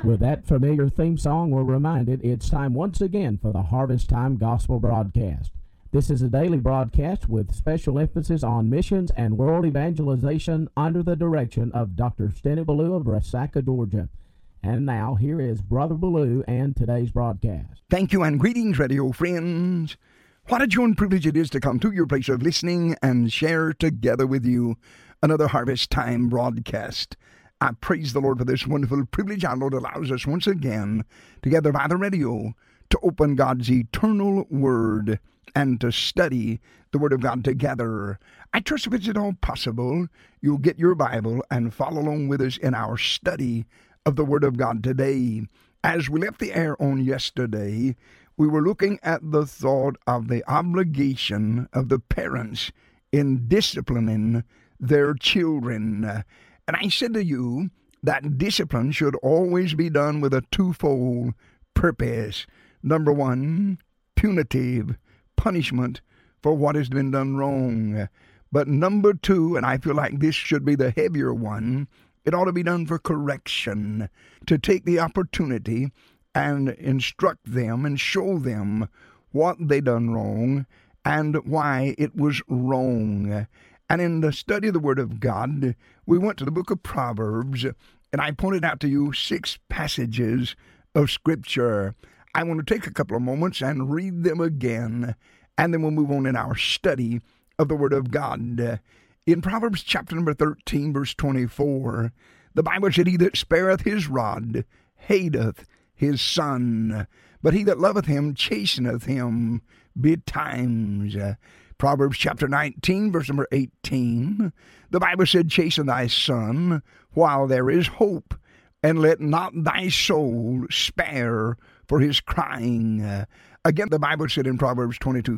With that familiar theme song, we're reminded it's time once again for the Harvest Time Gospel Broadcast. This is a daily broadcast with special emphasis on missions and world evangelization under the direction of Dr. Steny Ballou of Resaca, Georgia. And now, here is Brother Ballou and today's broadcast. Thank you and greetings, radio friends. What a joy and privilege it is to come to your place of listening and share together with you another Harvest Time broadcast. I praise the Lord for this wonderful privilege our Lord allows us once again together by the radio to open God's eternal Word and to study the Word of God together. I trust if it's at all possible, you'll get your Bible and follow along with us in our study of the Word of God today. As we left the air on yesterday, we were looking at the thought of the obligation of the parents in disciplining their children. And I said to you that discipline should always be done with a twofold purpose. Number one, punitive punishment for what has been done wrong. But number two, and I feel like this should be the heavier one, it ought to be done for correction, to take the opportunity and instruct them and show them what they done wrong and why it was wrong. And in the study of the Word of God, we went to the book of Proverbs, and I pointed out to you 6 passages of Scripture. I want to take a couple of moments and read them again, and then we'll move on in our study of the Word of God. In Proverbs chapter number 13, verse 24, the Bible said, "He that spareth his rod hateth his son, but he that loveth him chasteneth him betimes." Proverbs chapter 19, verse number 18, the Bible said, "Chasten thy son while there is hope, and let not thy soul spare for his crying." Again, the Bible said in Proverbs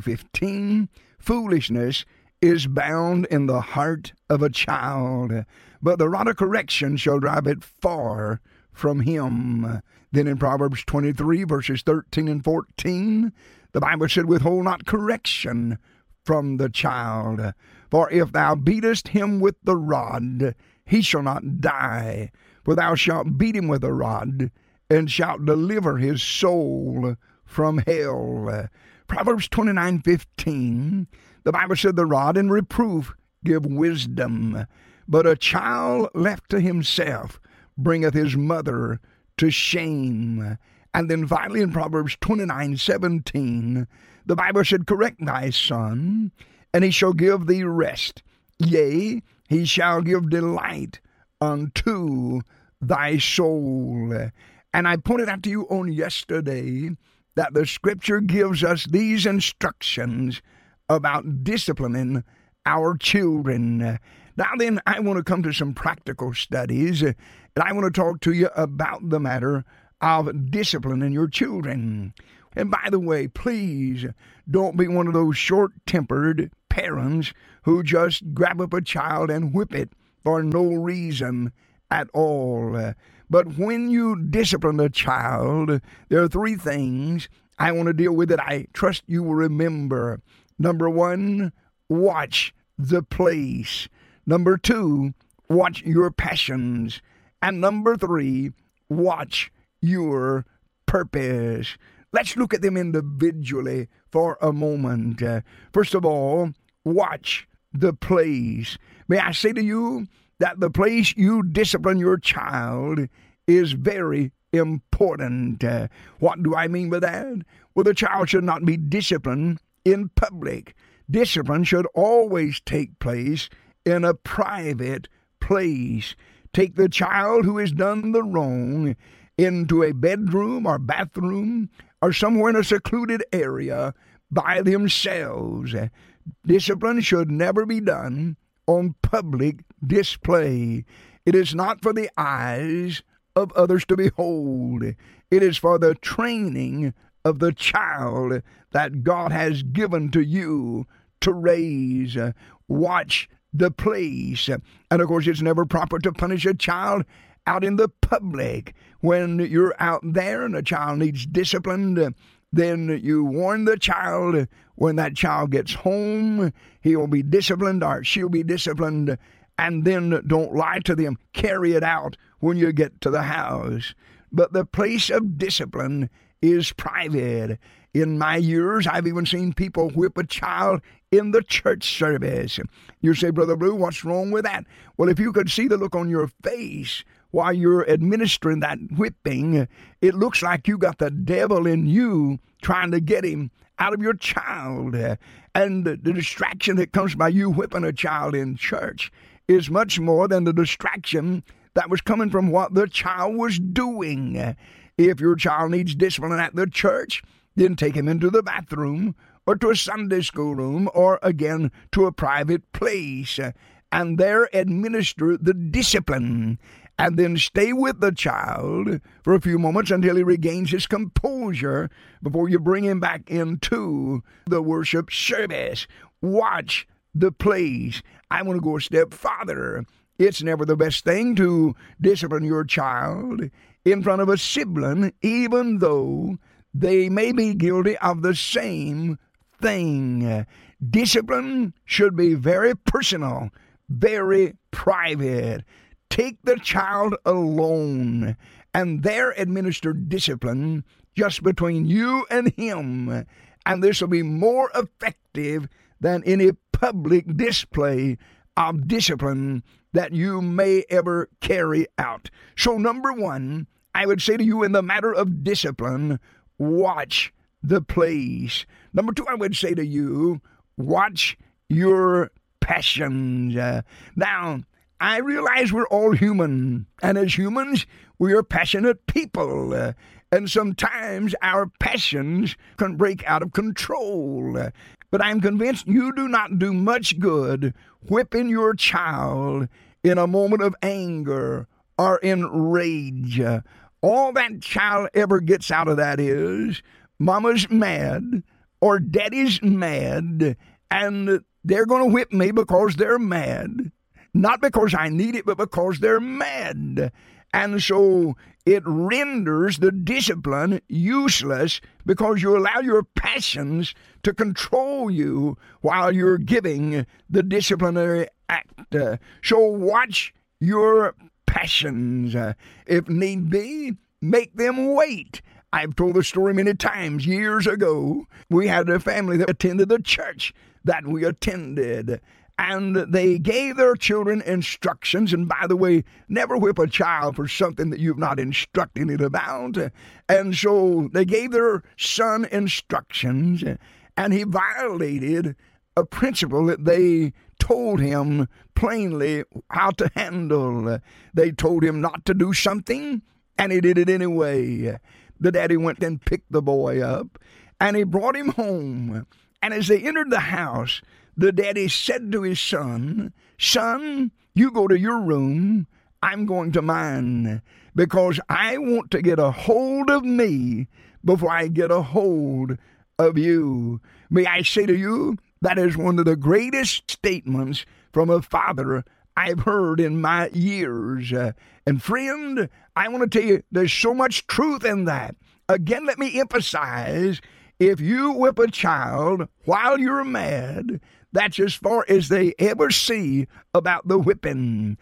22:15, "Foolishness is bound in the heart of a child, but the rod of correction shall drive it far from him." Then in Proverbs 23, verses 13 and 14, the Bible said, "Withhold not correction from the child, for if thou beatest him with the rod, he shall not die, for thou shalt beat him with a rod, and shalt deliver his soul from hell." Proverbs 29:15, the Bible said, "The rod and reproof give wisdom, but a child left to himself bringeth his mother to shame." And then finally in Proverbs 29:17, the Bible said, "Correct thy son, and he shall give thee rest. Yea, he shall give delight unto thy soul." And I pointed out to you on yesterday that the Scripture gives us these instructions about disciplining our children. Now then, I want to come to some practical studies, and I want to talk to you about the matter of disciplining your children. And by the way, please don't be one of those short-tempered parents who just grab up a child and whip it for no reason at all. But when you discipline a child, there are 3 things I want to deal with that I trust you will remember. Number 1, watch the place. Number 2, watch your passions. And number 3, watch your purpose. Let's look at them individually for a moment. First of all, watch the place. May I say to you that the place you discipline your child is very important. What do I mean by that? Well, the child should not be disciplined in public. Discipline should always take place in a private place. Take the child who has done the wrong into a bedroom or bathroom or somewhere in a secluded area by themselves. Discipline should never be done on public display. It is not for the eyes of others to behold. It is for the training of the child that God has given to you to raise. Watch the place. And of course, it's never proper to punish a child out in the public. When you're out there and a child needs discipline, then you warn the child. When that child gets home, he'll be disciplined or she'll be disciplined, and then don't lie to them. Carry it out when you get to the house. But the place of discipline is private. In my years, I've even seen people whip a child in the church service. You say, Brother Blue, what's wrong with that? Well, if you could see the look on your face while you're administering that whipping, it looks like you got the devil in you trying to get him out of your child. And the distraction that comes by you whipping a child in church is much more than the distraction that was coming from what the child was doing. If your child needs discipline at the church, then take him into the bathroom or to a Sunday school room or, again, to a private place, and there administer the discipline, and then stay with the child for a few moments until he regains his composure before you bring him back into the worship service. Watch the place. I want to go a step farther. It's never the best thing to discipline your child in front of a sibling, even though they may be guilty of the same thing. Discipline should be very personal, very private. Take the child alone and there administer discipline just between you and him, and this will be more effective than any public display of discipline that you may ever carry out. So, number one, I would say to you in the matter of discipline, watch the place. Number two, I would say to you, watch your passions. Now, I realize we're all human, and as humans, we are passionate people. And sometimes our passions can break out of control. But I'm convinced you do not do much good whipping your child in a moment of anger or in rage. All that child ever gets out of that is, Mama's mad or Daddy's mad, and they're going to whip me because they're mad. Not because I need it, but because they're mad. And so it renders the discipline useless because you allow your passions to control you while you're giving the disciplinary act. So watch your passions. If need be, make them wait. I've told the story many times. Years ago, we had a family that attended the church that we attended, and they gave their children instructions. And by the way, never whip a child for something that you've not instructed it about. And so they gave their son instructions, and he violated a principle that they told him plainly how to handle. They told him not to do something, and he did it anyway. The daddy went and picked the boy up, and he brought him home. And as they entered the house, the daddy said to his son, "Son, you go to your room. I'm going to mine, because I want to get a hold of me before I get a hold of you." May I say to you, that is one of the greatest statements from a father I've heard in my years. And friend, I want to tell you, there's so much truth in that. Again, let me emphasize, if you whip a child while you're mad, that's as far as they ever see about the whipping.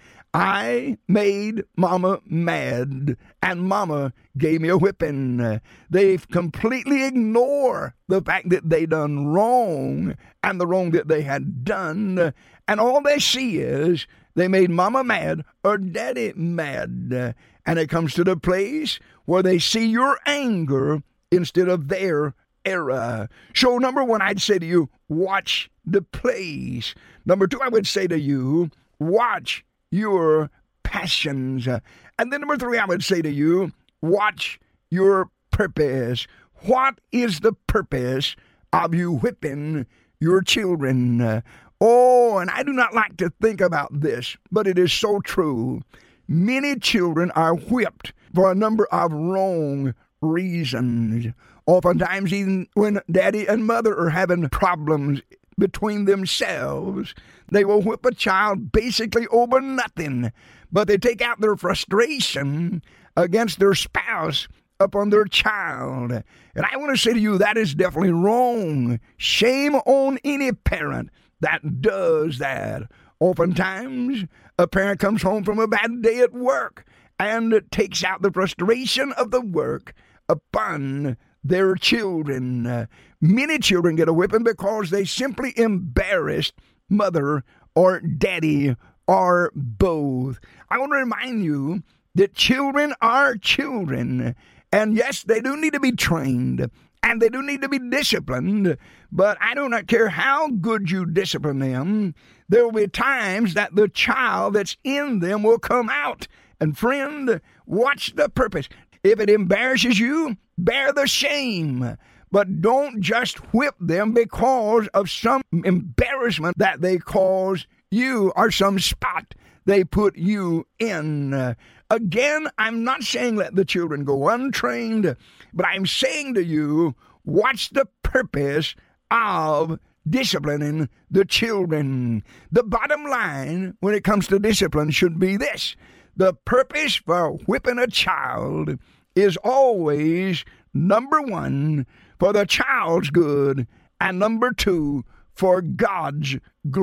I made Mama mad, and Mama gave me a whipping. They completely ignore the fact that they done wrong and the wrong that they had done, and all they see is they made Mama mad or Daddy mad. And it comes to the place where they see your anger instead of their error. So number one, I'd say to you, watch the place. Number two, I would say to you, watch your passions. And then number three, I would say to you, watch your purpose. What is the purpose of you whipping your children? Oh, and I do not like to think about this, but it is so true. Many children are whipped for a number of wrong reasons. Oftentimes, even when daddy and mother are having problems between themselves, they will whip a child basically over nothing, but they take out their frustration against their spouse upon their child. And I want to say to you, that is definitely wrong. Shame on any parent that does that. Oftentimes, a parent comes home from a bad day at work, and takes out the frustration of the work upon their children. Many children get a whipping because they simply embarrassed mother or daddy or both. I want to remind you that children are children. And yes, they do need to be trained and they do need to be disciplined. But I do not care how good you discipline them. There will be times that the child that's in them will come out. And friend, watch the purpose. If it embarrasses you, bear the shame. But don't just whip them because of some embarrassment that they cause you or some spot they put you in. Again, I'm not saying let the children go untrained, but I'm saying to you, watch the purpose of disciplining the children. The bottom line when it comes to discipline should be this. The purpose for whipping a child is always, number one, for the child's good, and number two, for God's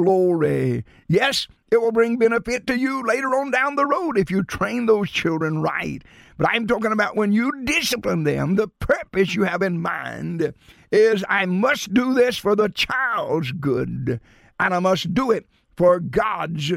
glory. Yes, it will bring benefit to you later on down the road if you train those children right. But I'm talking about when you discipline them, the purpose you have in mind is I must do this for the child's good, and I must do it for God's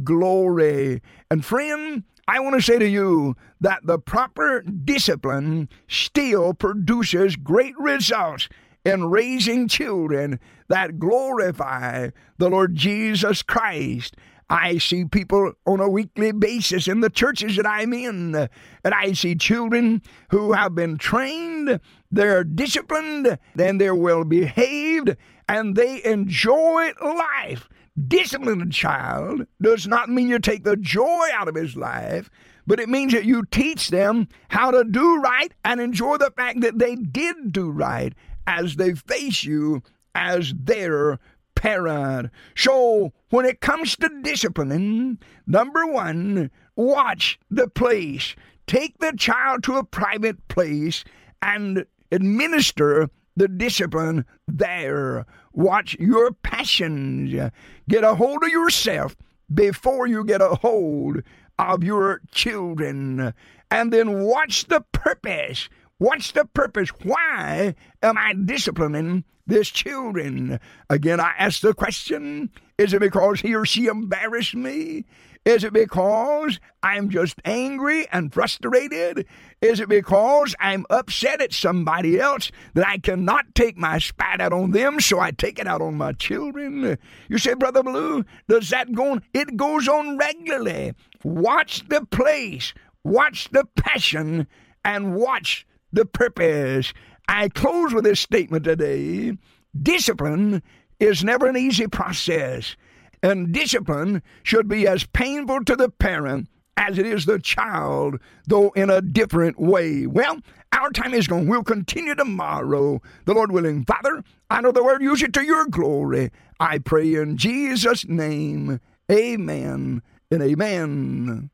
glory. And friend, I want to say to you that the proper discipline still produces great results in raising children that glorify the Lord Jesus Christ. I see people on a weekly basis in the churches that I'm in, and I see children who have been trained, they're disciplined, and they're well behaved, and they enjoy life. Discipline a child does not mean you take the joy out of his life, but it means that you teach them how to do right and enjoy the fact that they did do right as they face you as their parent. So when it comes to disciplining, number one, watch the place. Take the child to a private place and administer the discipline there. Watch your passions. Get a hold of yourself before you get a hold of your children. And then watch the purpose. Watch the purpose. Why am I disciplining this children? Again, I ask the question, is it because he or she embarrassed me? Is it because I'm just angry and frustrated? Is it because I'm upset at somebody else that I cannot take my spat out on them, so I take it out on my children? You say, Brother Blue, does that go on? It goes on regularly. Watch the place, watch the passion, and watch the purpose. I close with this statement today. Discipline is never an easy process. And discipline should be as painful to the parent as it is the child, though in a different way. Well, our time is gone. We'll continue tomorrow, the Lord willing. Father, I know the word, use it to your glory. I pray in Jesus' name, amen and amen.